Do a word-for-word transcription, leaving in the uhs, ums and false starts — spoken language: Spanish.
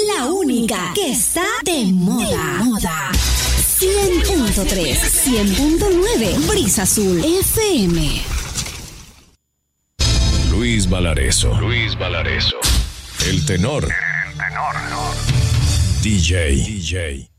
La única que está de moda. De moda. cien punto tres, cien punto nueve, Brisa Azul F M. Luis Valareso. Luis Valareso. El tenor. El tenor. D J. D J.